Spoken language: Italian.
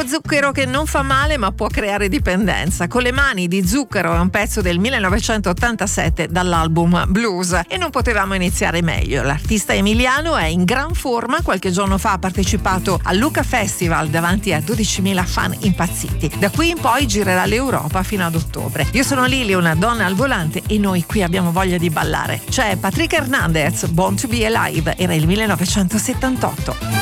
Uno zucchero che non fa male ma può creare dipendenza. Con le mani di Zucchero è un pezzo del 1987 dall'album Blues e non potevamo iniziare meglio. L'artista emiliano è in gran forma, qualche giorno fa ha partecipato al Lucca Festival davanti a 12.000 fan impazziti. Da qui in poi girerà l'Europa fino ad ottobre. Io sono Lili, una donna al volante, e noi qui abbiamo voglia di ballare. C'è Patrick Hernandez, Born to be Alive, era il 1978.